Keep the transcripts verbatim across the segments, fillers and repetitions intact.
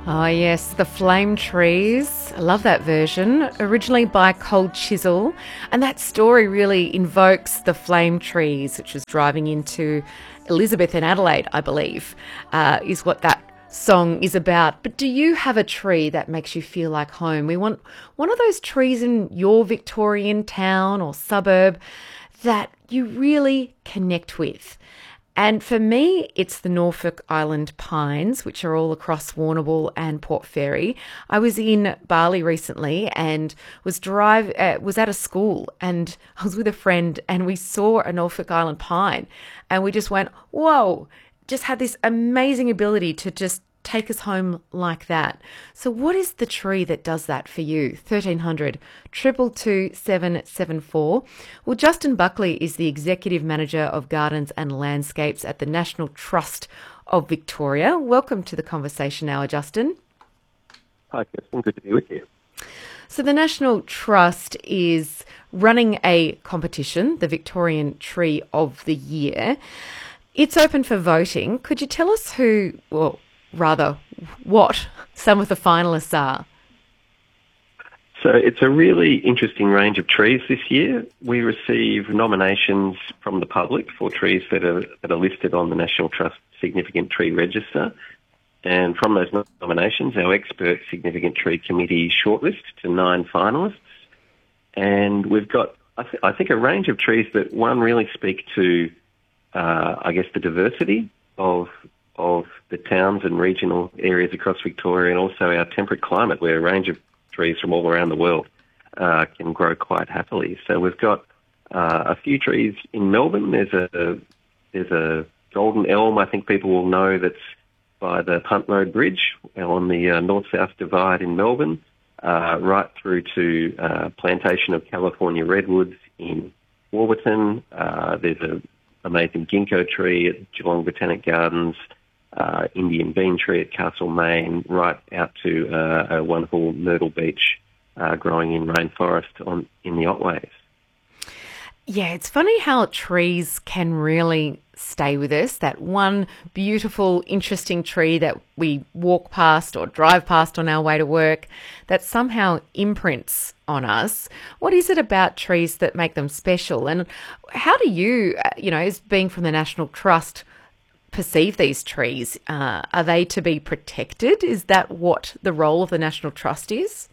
Oh yes, the Flame Trees. I love that version. Originally by Cold Chisel. And that story really invokes the Flame Trees, which was driving into Elizabeth and Adelaide, I believe, uh, is what that song is about. But do you have a tree that makes you feel like home? We want one of those trees in your Victorian town or suburb that you really connect with. And for me, it's the Norfolk Island pines, which are all across Warrnambool and Port Fairy. I was in Bali recently and was drive uh, was at a school, and I was with a friend, and we saw a Norfolk Island pine, and we just went, "Whoa!" Just had this amazing ability to just take us home like that. So what is the tree that does that for you? thirteen hundred, two two two, seven seven four. Well, Justin Buckley is the Executive Manager of Gardens and Landscapes at the National Trust of Victoria. Welcome to the Conversation Hour, Justin. Hi, Kirsten. Good to be with you. So the National Trust is running a competition, the Victorian Tree of the Year. It's open for voting. Could you tell us who, well, rather, what some of the finalists are? So it's a really interesting range of trees this year. We receive nominations from the public for trees that are that are listed on the National Trust Significant Tree Register. And from those nominations, our expert Significant Tree Committee shortlists to nine finalists. And we've got, I, th- I think, a range of trees that, one, really speak to, uh, I guess, the diversity of of the towns and regional areas across Victoria, and also our temperate climate, where a range of trees from all around the world uh, can grow quite happily. So we've got uh, a few trees in Melbourne. There's a there's a golden elm, I think people will know, that's by the Punt Road Bridge on the uh, north-south divide in Melbourne, uh, right through to uh, plantation of California redwoods in Warburton. Uh, there's an amazing ginkgo tree at Geelong Botanic Gardens, Uh, Indian bean tree at Castlemaine, right out to uh, a wonderful Myrtle Beach uh, growing in rainforest on in the Otways. Yeah, it's funny how trees can really stay with us. That one beautiful, interesting tree that we walk past or drive past on our way to work that somehow imprints on us. What is it about trees that make them special? And how do you, you know, as being from the National Trust, perceive these trees? Uh, are they to be protected? Is that what the role of the National Trust is?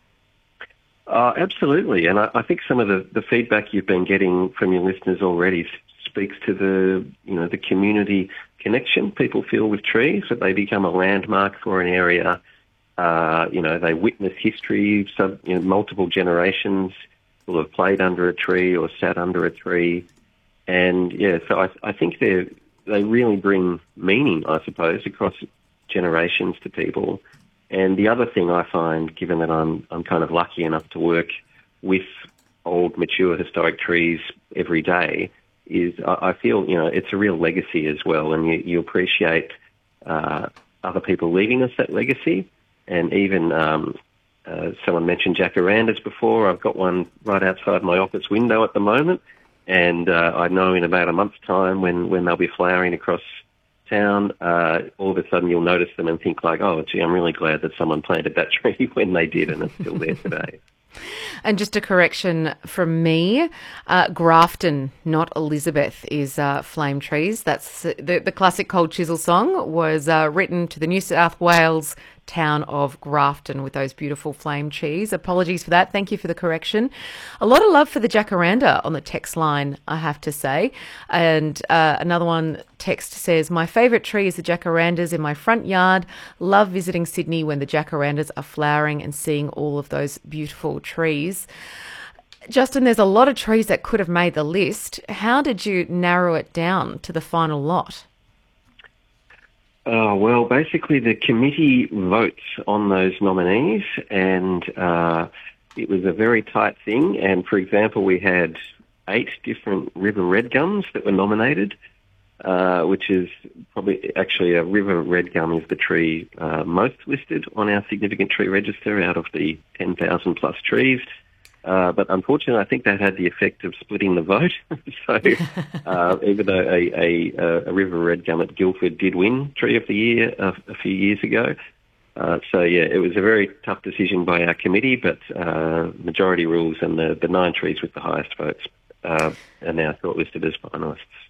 Uh, absolutely, and I, I think some of the, the feedback you've been getting from your listeners already speaks to the you know the community connection people feel with trees, that they become a landmark for an area. Uh, you know, they witness history. Some you know, multiple generations will have played under a tree or sat under a tree, and yeah, so I, I think they're they really bring meaning, I suppose, across generations to people. And the other thing I find, given that I'm I'm kind of lucky enough to work with old, mature, historic trees every day, is I, I feel, you know, it's a real legacy as well. And you, you appreciate uh, other people leaving us that legacy. And even um, uh, someone mentioned jacarandas before. I've got one right outside my office window at the moment. And uh, I know in about a month's time, when, when they'll be flowering across town, uh, all of a sudden you'll notice them and think like, oh, gee, I'm really glad that someone planted that tree when they did, and it's still there today. And just a correction from me, uh, Grafton, not Elizabeth, is uh, Flame Trees. That's the, the classic Cold Chisel song was uh, written to the New South Wales town of Grafton with those beautiful flame trees. Apologies for that. Thank you for the correction. A lot of love for the jacaranda on the text line, I have to say. And uh, another one text says, my favourite tree is the jacarandas in my front yard. Love visiting Sydney when the jacarandas are flowering and seeing all of those beautiful trees. Justin, there's a lot of trees that could have made the list. How did you narrow it down to the final lot? Uh, well, basically the committee votes on those nominees, and uh, it was a very tight thing. And, for example, we had eight different river red gums that were nominated, uh, which is probably actually a river red gum is the tree uh, most listed on our significant tree register out of the ten thousand plus trees. Uh, but unfortunately, I think that had the effect of splitting the vote. so uh, even though a, a, a river red gum at Guildford did win Tree of the Year a, a few years ago, Uh, so, yeah, it was a very tough decision by our committee, but uh, majority rules and the, the nine trees with the highest votes uh, are now shortlisted as finalists.